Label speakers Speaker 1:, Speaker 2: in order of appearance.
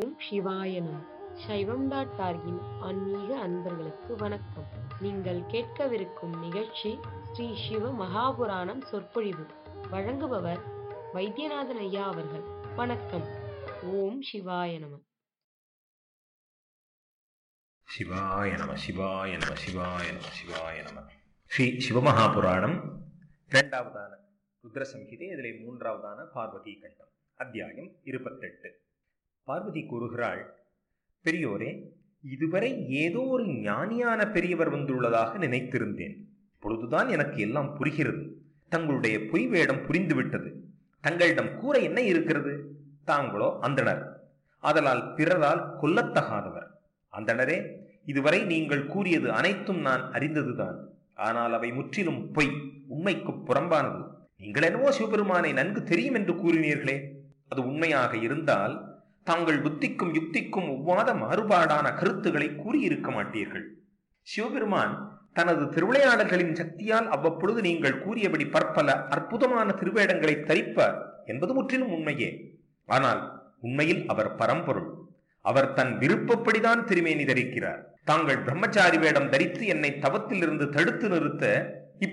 Speaker 1: ஓம் சிவாய நம. சைவம்.org-இன் ஆன்மீக அன்பர்களுக்கு வணக்கம். நீங்கள் கேட்கவிருக்கும் நிகழ்ச்சி ஸ்ரீ சிவ மகாபுராணம் சொற்பொழிவு. வழங்குபவர் வைத்தியநாதன் ஐயா அவர்கள். வணக்கம். ஓம் சிவாய நம.
Speaker 2: சிவாய நம சிவாய நம சிவாய நம சிவாய நம. ஸ்ரீ சிவமகாபுராணம் இரண்டாவதான ருத்ர சம்ஹிதை, இதிலே மூன்றாவதான பார்வதி கண்டம், அத்தியாயம் 28. பார்வதி கூறுகிறாள், பெரியோரே, இதுவரை ஏதோ ஒரு ஞானியான பெரியவர் வந்துள்ளதாக நினைத்திருந்தேன். இப்பொழுதுதான் எனக்கு எல்லாம் புரிகிறது. தங்களுடைய பொய் வேடம் புரிந்துவிட்டது. தங்களிடம் கூற என்ன இருக்கிறது? தாங்களோ அந்தணர், ஆதலால் பிறரால் கொல்லத்தகாதவர். அந்தணரே, இதுவரை நீங்கள் கூறியது அனைத்தும் நான் அறிந்ததுதான். ஆனால் அவை முற்றிலும் பொய், உண்மைக்கு புறம்பானது. நீங்கள் என்னவோ சிவபெருமானை நன்கு தெரியும் என்று கூறினீர்களே, அது உண்மையாக இருந்தால் தாங்கள் புத்திக்கும் யுக்திக்கும் ஒவ்வாத மாறுபாடான கருத்துக்களை கூறியிருக்க மாட்டீர்கள். சிவபெருமான் தனது திருவிளையாடல்களின் சக்தியால் அவ்வப்பொழுது நீங்கள் கூறியபடி பற்பல அற்புதமான திருவேடங்களை தரிப்பார் என்பது முற்றிலும் உண்மையே. ஆனால் உண்மையில் அவர் பரம்பொருள். அவர் தன் விருப்பப்படிதான் திருமேனி தரிக்கிறார். தாங்கள் பிரம்மச்சாரி வேடம் தரித்து என்னை தவத்தில் இருந்து தடுத்து நிறுத்த